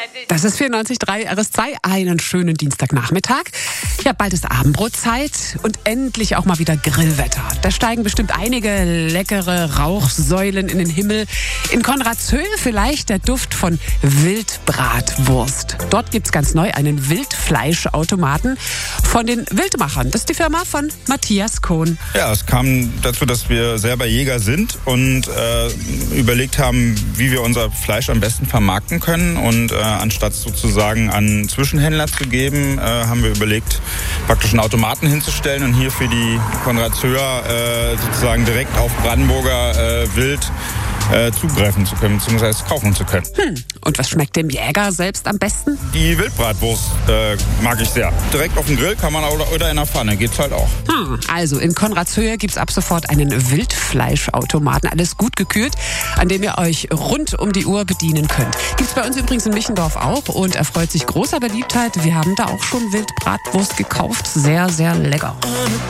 Das ist 94.3 RS2. Einen schönen Dienstagnachmittag. Ja, bald ist Abendbrotzeit und endlich auch mal wieder Grillwetter. Da steigen bestimmt einige leckere Rauchsäulen in den Himmel. In Konradshöhe vielleicht der Duft von Wildbratwurst. Dort gibt's ganz neu einen Wildfleischautomaten von den Wildmachern. Das ist die Firma von Matthias Kohn. Ja, es kam dazu, dass wir selber Jäger sind und überlegt haben, wie wir unser Fleisch am besten vermarkten können. Und anstatt sozusagen an Zwischenhändler zu geben, haben wir überlegt, praktisch einen Automaten hinzustellen und hier für die Konradshöher sozusagen direkt auf Brandenburger Wild zugreifen zu können, beziehungsweise kaufen zu können. Und was schmeckt dem Jäger selbst am besten? Die Wildbratwurst mag ich sehr. Direkt auf dem Grill kann man oder in der Pfanne, geht's halt auch. Also in Konradshöhe gibt's ab sofort einen Wildfleischautomaten, alles gut gekühlt, an dem ihr euch rund um die Uhr bedienen könnt. Gibt's bei uns übrigens in Michendorf auch und erfreut sich großer Beliebtheit. Wir haben da auch schon Wildbratwurst gekauft, sehr, sehr lecker.